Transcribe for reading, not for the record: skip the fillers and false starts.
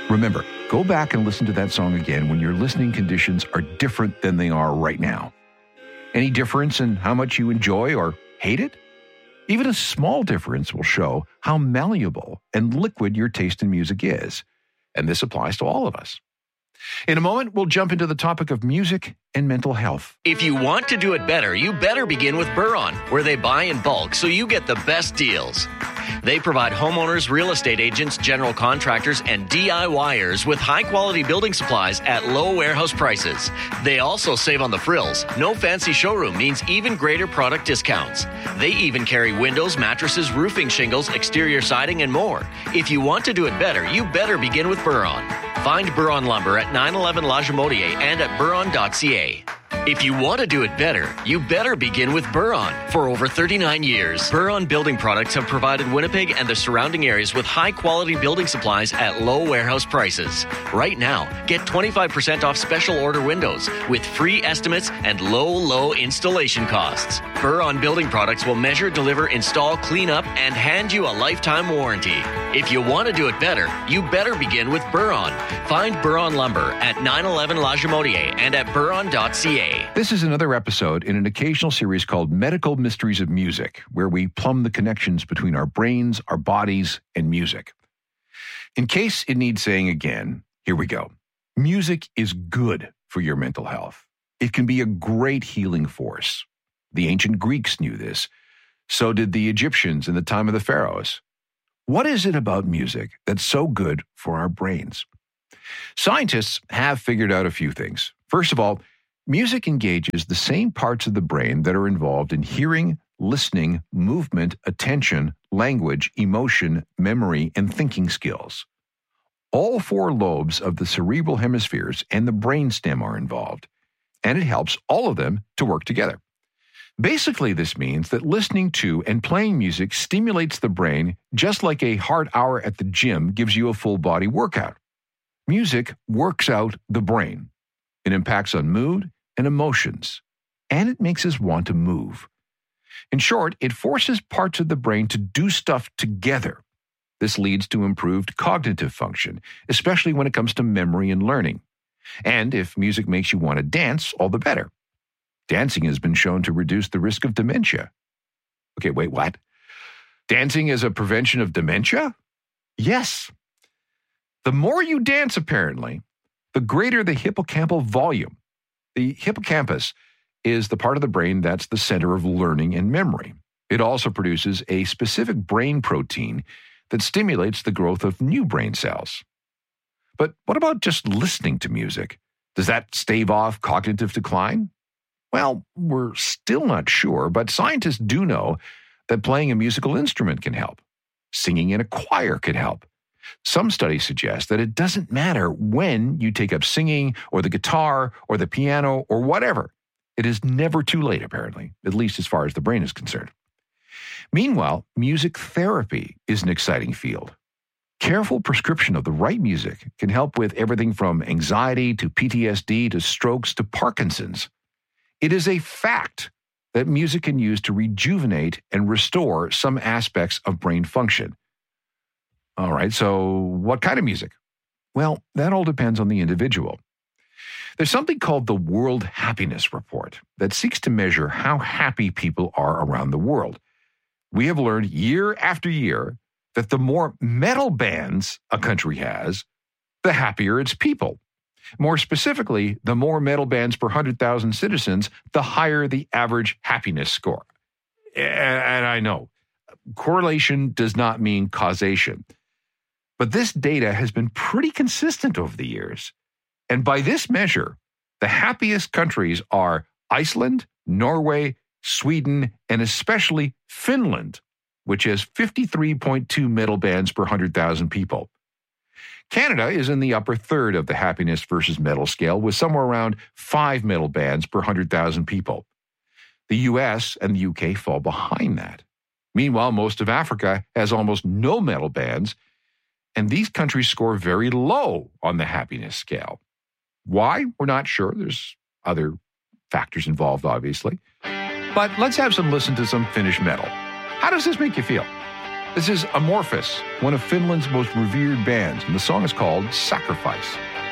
Remember, go back and listen to that song again when your listening conditions are different than they are right now. Any difference in how much you enjoy or hate it? Even a small difference will show how malleable and liquid your taste in music is. And this applies to all of us. In a moment, we'll jump into the topic of music and mental health. If you want to do it better, you better begin with Buron, where they buy in bulk so you get the best deals. They provide homeowners, real estate agents, general contractors, and DIYers with high-quality building supplies at low warehouse prices. They also save on the frills. No fancy showroom means even greater product discounts. They even carry windows, mattresses, roofing shingles, exterior siding, and more. If you want to do it better, you better begin with Buron. Find Buron Lumber at 911 La Jamotier and at buron.ca. If you want to do it better, you better begin with Buron. For over 39 years, Buron Building Products have provided Winnipeg and the surrounding areas with high-quality building supplies at low warehouse prices. Right now, get 25% off special order windows with free estimates and low installation costs. Buron Building Products will measure, deliver, install, clean up, and hand you a lifetime warranty. If you want to do it better, you better begin with Buron. Find Buron Lumber at 911 La Jamotier and at buron.ca. This is another episode in an occasional series called Medical Mysteries of Music, where we plumb the connections between our brains, our bodies, and music. In case it needs saying again, here we go. Music is good for your mental health. It can be a great healing force. The ancient Greeks knew this. So did the Egyptians in the time of the pharaohs. What is it about music that's so good for our brains? Scientists have figured out a few things. First of all, music engages the same parts of the brain that are involved in hearing, listening, movement, attention, language, emotion, memory, and thinking skills. All four lobes of the cerebral hemispheres and the brainstem are involved, and it helps all of them to work together. Basically, this means that listening to and playing music stimulates the brain just like a hard hour at the gym gives you a full-body workout. Music works out the brain. It impacts on mood and emotions, and it makes us want to move. In short, it forces parts of the brain to do stuff together. This leads to improved cognitive function, especially when it comes to memory and learning. And if music makes you want to dance, all the better. Dancing has been shown to reduce the risk of dementia. Okay, wait, what? Dancing is a prevention of dementia? Yes. The more you dance, apparently, the greater the hippocampal volume. The hippocampus is the part of the brain that's the center of learning and memory. It also produces a specific brain protein that stimulates the growth of new brain cells. But what about just listening to music? Does that stave off cognitive decline? Well, we're still not sure, but scientists do know that playing a musical instrument can help. Singing in a choir can help. Some studies suggest that it doesn't matter when you take up singing or the guitar or the piano or whatever. It is never too late, apparently, at least as far as the brain is concerned. Meanwhile, music therapy is an exciting field. Careful prescription of the right music can help with everything from anxiety to PTSD to strokes to Parkinson's. It is a fact that music can use to rejuvenate and restore some aspects of brain function. All right, so what kind of music? Well, that all depends on the individual. There's something called the World Happiness Report that seeks to measure how happy people are around the world. We have learned year after year that the more metal bands a country has, the happier its people. More specifically, the more metal bands per 100,000 citizens, the higher the average happiness score. And I know, correlation does not mean causation. But this data has been pretty consistent over the years. And by this measure, the happiest countries are Iceland, Norway, Sweden, and especially Finland, which has 53.2 metal bands per 100,000 people. Canada is in the upper third of the happiness versus metal scale, with somewhere around 5 metal bands per 100,000 people. The US and the UK fall behind that. Meanwhile, most of Africa has almost no metal bands, and these countries score very low on the happiness scale. Why? We're not sure. There's other factors involved, obviously. But let's have some listen to some Finnish metal. How does this make you feel? This is Amorphous, one of Finland's most revered bands, and the song is called Sacrifice.